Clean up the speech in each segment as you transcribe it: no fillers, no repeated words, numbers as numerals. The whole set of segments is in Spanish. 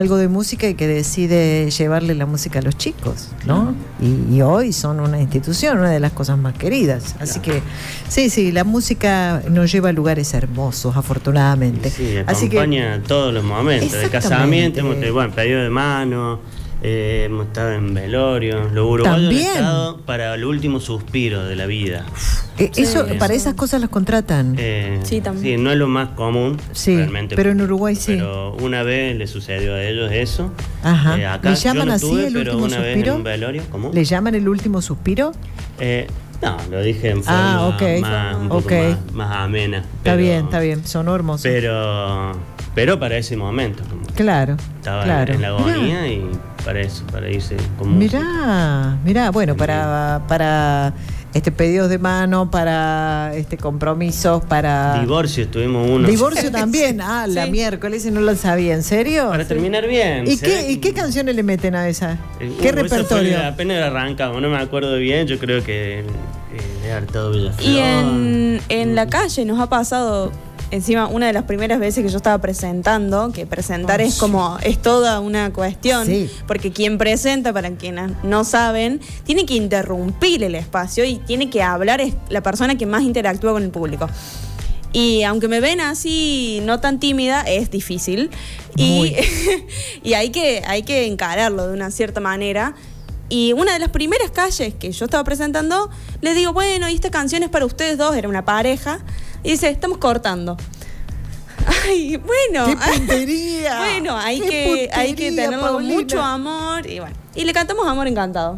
algo de música y que decide llevarle la música a los chicos, ¿no? Y hoy son una institución, una de las cosas más queridas. Así que, sí, la música nos lleva a lugares hermosos, afortunadamente. Sí, así acompaña todos los momentos, de casamiento, hemos tenido pedido de mano, hemos estado en velorio, los uruguayos han estado para el último suspiro de la vida. Para esas cosas las contratan. Sí, también. Sí, no es lo más común, realmente. Pero en Uruguay sí. Pero una vez le sucedió a ellos eso. Ajá. Acá ¿Le llaman yo no así tuve, el pero último una suspiro? vez en un velorio. ¿Cómo? ¿Le llaman el último suspiro? No, lo dije en forma un poco más amena. Está bien, sonó hermoso. Pero para ese momento. Claro. Estaba en la agonía y para eso, para irse con música. Mirá, bueno, para pedidos de mano, para compromisos, para... Divorcios, tuvimos uno. Divorcio también, la miércoles, no lo sabía, ¿en serio? Para terminar bien. ¿Y qué canciones le meten a esa? ¿Qué repertorio? Apenas arrancamos, no me acuerdo bien, yo creo que he hartado Bellaflor. Y en la calle nos ha pasado... Encima, una de las primeras veces que yo estaba presentando, que presentar es toda una cuestión, porque quien presenta, para quienes no saben, tiene que interrumpir el espacio y tiene que hablar, es la persona que más interactúa con el público. Y aunque me ven así, no tan tímida, es difícil. Y hay que encararlo de una cierta manera. Y una de las primeras calles que yo estaba presentando, les digo, bueno, y esta canción es para ustedes dos, era una pareja. Y dice, estamos cortando. Ay, bueno. ¡Qué puntería! Bueno, hay que tenerlo con mucho amor. Y bueno, y le cantamos Amor Encantado.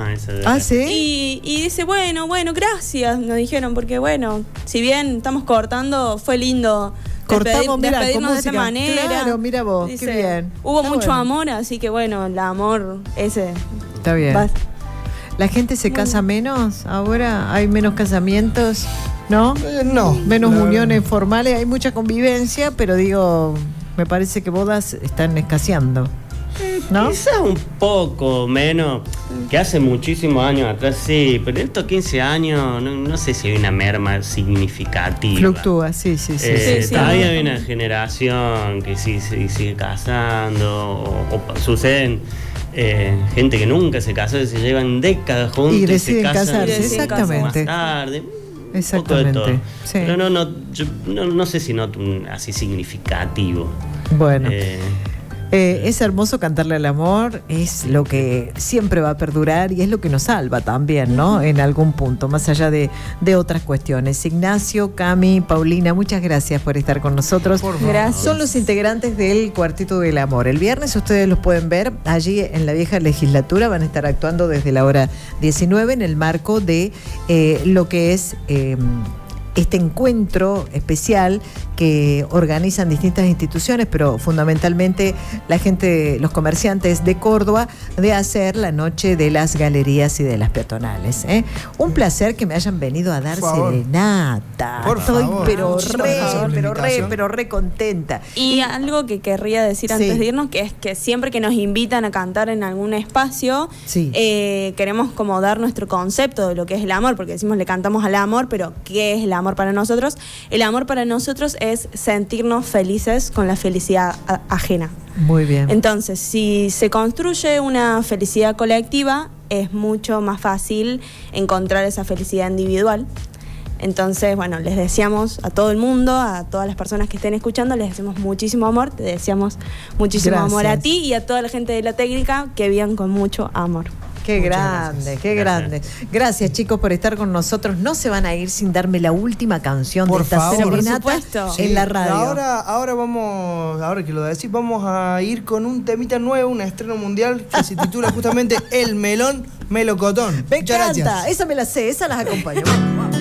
¿Sí? Y dice, bueno, gracias, nos dijeron, porque bueno, si bien estamos cortando, fue lindo despedirnos de esta manera. Claro, mira vos, dice, qué bien. Hubo mucho amor, así que bueno, el amor ese. Está bien. ¿La gente se casa menos ahora? ¿Hay menos casamientos? ¿No? No. Menos uniones formales, hay mucha convivencia, pero digo, me parece que bodas están escaseando. ¿No? Quizás un poco menos, que hace muchísimos años atrás sí, pero en estos 15 años no sé si hay una merma significativa. Fluctúa, sí. Todavía hay una generación que sí sigue casando, o suceden gente que nunca se casó, se llevan décadas juntos y deciden se casan casarse, exactamente. Más tarde. Exactamente. Sí. Pero yo no sé si noto así significativo. Bueno. Es hermoso cantarle al amor, es lo que siempre va a perdurar y es lo que nos salva también, ¿no? En algún punto, más allá de otras cuestiones. Ignacio, Cami, Paulina, muchas gracias por estar con nosotros. Gracias. Son los integrantes del Cuarteto del Amor. El viernes ustedes los pueden ver allí en la vieja legislatura, van a estar actuando desde la hora 19 en el marco de lo que es... este encuentro especial que organizan distintas instituciones, pero fundamentalmente la gente, los comerciantes de Córdoba, de hacer la noche de las galerías y de las peatonales. Un placer que me hayan venido a dar serenata. Estoy pero re contenta. Y algo que querría decir antes de irnos, que es que siempre que nos invitan a cantar en algún espacio, queremos como dar nuestro concepto de lo que es el amor, porque decimos le cantamos al amor, pero ¿qué es el amor para nosotros? El amor para nosotros es sentirnos felices con la felicidad ajena. Muy bien. Entonces, si se construye una felicidad colectiva, es mucho más fácil encontrar esa felicidad individual. Entonces, bueno, les deseamos a todo el mundo, a todas las personas que estén escuchando, les deseamos muchísimo amor, te deseamos muchísimo amor a ti y a toda la gente de la técnica que vivan con mucho amor. Qué grande, qué grande. Gracias, chicos, por estar con nosotros. No se van a ir sin darme la última canción de esta serenata en la radio. Ahora que lo decís, vamos a ir con un temita nuevo, un estreno mundial que se titula justamente El Melón Melocotón. Me encanta, esa me la sé, esa las acompaño.